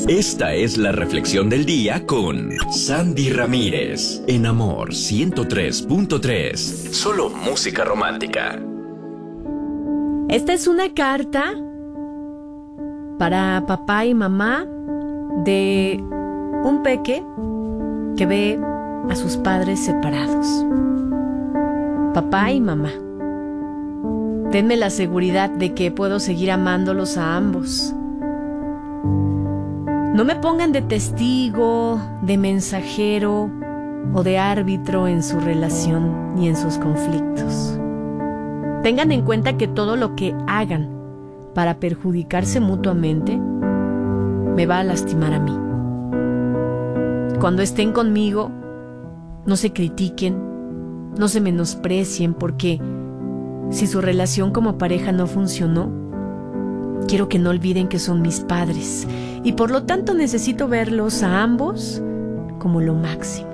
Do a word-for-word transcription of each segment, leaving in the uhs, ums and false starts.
Esta es la reflexión del día con Sandy Ramírez en Amor ciento tres punto tres. Solo música romántica. Esta es una carta para papá y mamá de un peque que ve a sus padres separados. Papá y mamá, denme la seguridad de que puedo seguir amándolos a ambos. No me pongan de testigo, de mensajero o de árbitro en su relación ni en sus conflictos. Tengan en cuenta que todo lo que hagan para perjudicarse mutuamente me va a lastimar a mí. Cuando estén conmigo, no se critiquen, no se menosprecien, porque si su relación como pareja no funcionó, quiero que no olviden que son mis padres y por lo tanto necesito verlos a ambos como lo máximo.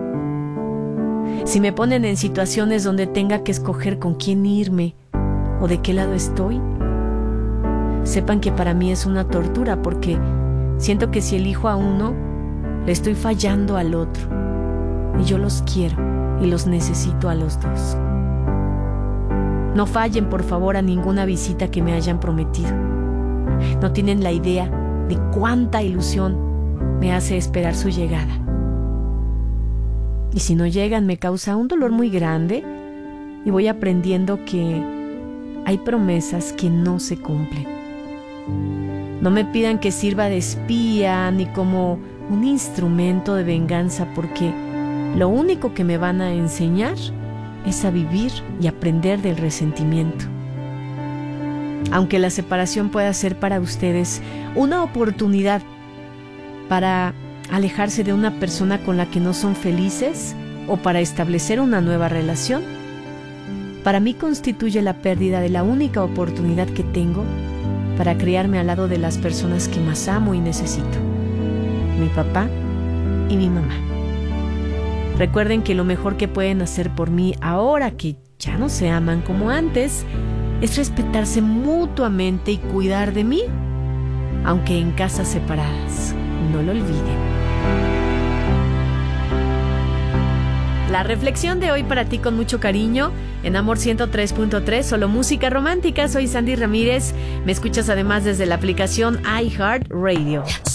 Si me ponen en situaciones donde tenga que escoger con quién irme o de qué lado estoy, sepan que para mí es una tortura, porque siento que si elijo a uno, le estoy fallando al otro. Y yo los quiero y los necesito a los dos. No fallen, por favor, a ninguna visita que me hayan prometido. No tienen la idea de cuánta ilusión me hace esperar su llegada. Y si no llegan, me causa un dolor muy grande y voy aprendiendo que hay promesas que no se cumplen. No me pidan que sirva de espía ni como un instrumento de venganza, porque lo único que me van a enseñar es a vivir y aprender del resentimiento. Aunque la separación pueda ser para ustedes una oportunidad para alejarse de una persona con la que no son felices o para establecer una nueva relación, para mí constituye la pérdida de la única oportunidad que tengo para criarme al lado de las personas que más amo y necesito: mi papá y mi mamá. Recuerden que lo mejor que pueden hacer por mí ahora que ya no se aman como antes es respetarse mutuamente y cuidar de mí, aunque en casas separadas. No lo olviden. La reflexión de hoy para ti con mucho cariño en Amor ciento tres punto tres, solo música romántica. Soy Sandy Ramírez. Me escuchas además desde la aplicación iHeartRadio.